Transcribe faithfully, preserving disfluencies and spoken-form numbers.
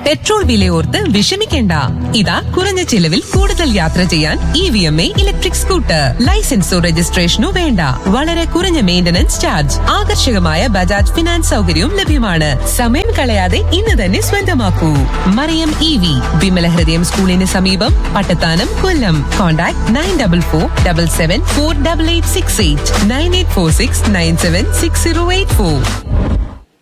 Petrol വിലയോർത്ത് വിഷമിക്കേണ്ട. ഇതാ കുറഞ്ഞ ചിലവിൽ കൂടുതൽ യാത്ര ചെയ്യാൻ E V M A electric scooter. ലൈസൻസോ രജിസ്ട്രേഷനോ വേണ്ട. വളരെ കുറഞ്ഞ മെയിന്റനൻസ് ചാർജ്. ആകർഷകമായ ബജാജ് ഫിനാൻസ് സൗകര്യവും ലഭ്യമാണ്. സമയം കളയാതെ ഇന്ന് തന്നെ സ്വന്തമാക്കൂ. മറിയം ഇ വി, വിമലഹൃദയം സ്കൂളിന് സമീപം, പട്ടത്താനം, കൊല്ലം. Contact nine double four double seven four double eight six eight nine eight four six nine seven six zero eight four.